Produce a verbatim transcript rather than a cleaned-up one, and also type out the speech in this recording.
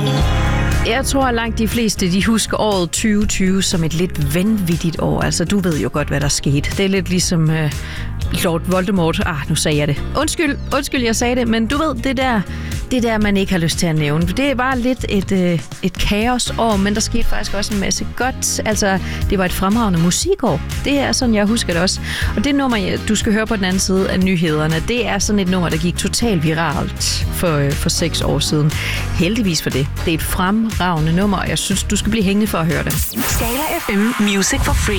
Jeg tror, at langt de fleste de husker året tyve tyve som et lidt vanvittigt år. Altså, du ved jo godt, hvad der skete. Det er lidt ligesom uh, Lord Voldemort. Ah, nu sagde jeg det. Undskyld, undskyld, jeg sagde det, men du ved, det der, det der, man ikke har lyst til at nævne. Det var lidt et, uh, et kaosår, men der skete faktisk også en masse godt. Altså, det var et fremragende musikår. Det er sådan, jeg husker det også. Og det nummer, du skal høre på den anden side af nyhederne, det er sådan et nummer, der gik totalt viralt for, uh, for seks år siden. Heldigvis for det. Det er et fremragende nummer, og jeg synes, du skal blive hængende for at høre det. Scala F M Music for Free.